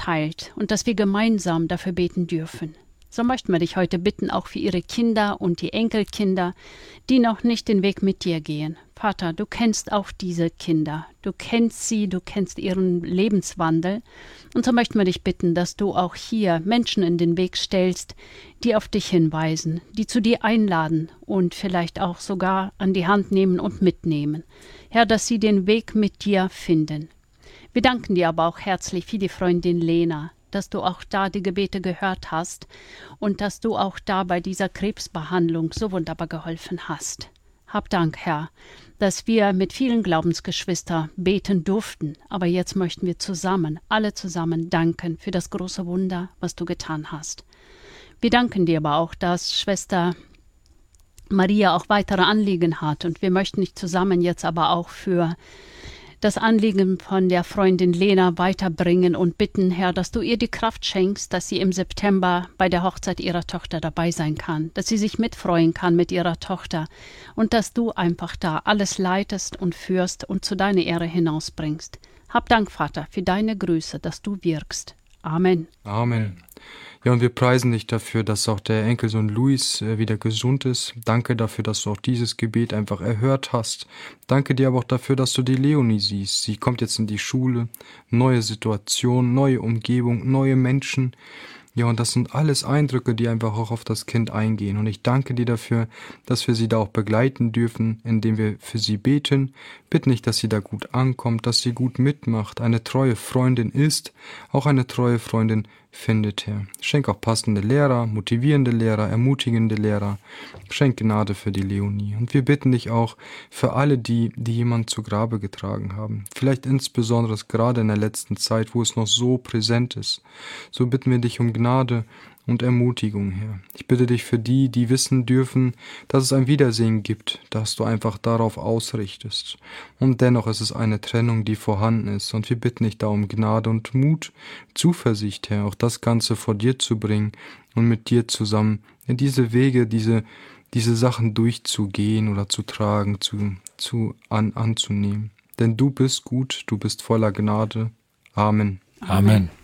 teilt und dass wir gemeinsam dafür beten dürfen. So möchten wir dich heute bitten, auch für ihre Kinder und die Enkelkinder, die noch nicht den Weg mit dir gehen. Vater, du kennst auch diese Kinder. Du kennst sie, du kennst ihren Lebenswandel. Und so möchten wir dich bitten, dass du auch hier Menschen in den Weg stellst, die auf dich hinweisen, die zu dir einladen und vielleicht auch sogar an die Hand nehmen und mitnehmen. Herr, dass sie den Weg mit dir finden. Wir danken dir aber auch herzlich für die Freundin Lena, dass du auch da die Gebete gehört hast und dass du auch da bei dieser Krebsbehandlung so wunderbar geholfen hast. Hab Dank, Herr, dass wir mit vielen Glaubensgeschwistern beten durften, aber jetzt möchten wir alle zusammen danken für das große Wunder, was du getan hast. Wir danken dir aber auch, dass Schwester Maria auch weitere Anliegen hat und wir möchten dich zusammen jetzt aber auch für das Anliegen von der Freundin Lena weiterbringen und bitten, Herr, dass du ihr die Kraft schenkst, dass sie im September bei der Hochzeit ihrer Tochter dabei sein kann, dass sie sich mitfreuen kann mit ihrer Tochter und dass du einfach da alles leitest und führst und zu deiner Ehre hinausbringst. Hab Dank, Vater, für deine Grüße, dass du wirkst. Amen. Amen. Ja, und wir preisen dich dafür, dass auch der Enkelsohn Luis wieder gesund ist. Danke dafür, dass du auch dieses Gebet einfach erhört hast. Danke dir aber auch dafür, dass du die Leonie siehst. Sie kommt jetzt in die Schule, neue Situation, neue Umgebung, neue Menschen. Ja, und das sind alles Eindrücke, die einfach auch auf das Kind eingehen. Und ich danke dir dafür, dass wir sie da auch begleiten dürfen, indem wir für sie beten. Bitte nicht, dass sie da gut ankommt, dass sie gut mitmacht, eine treue Freundin ist, auch eine treue Freundin findet, Herr. Schenk auch passende Lehrer, motivierende Lehrer, ermutigende Lehrer. Schenk Gnade für die Leonie. Und wir bitten dich auch für alle, die jemand zu Grabe getragen haben. Vielleicht insbesondere gerade in der letzten Zeit, wo es noch so präsent ist. So bitten wir dich um Gnade und Ermutigung, Herr. Ich bitte dich für die wissen dürfen, dass es ein Wiedersehen gibt, dass du einfach darauf ausrichtest. Und dennoch ist es eine Trennung, die vorhanden ist. Und wir bitten dich da um Gnade und Mut, Zuversicht, Herr, auch das Ganze vor dir zu bringen und mit dir zusammen in diese Wege, diese Sachen durchzugehen oder zu tragen, anzunehmen. Denn du bist gut, du bist voller Gnade. Amen. Amen.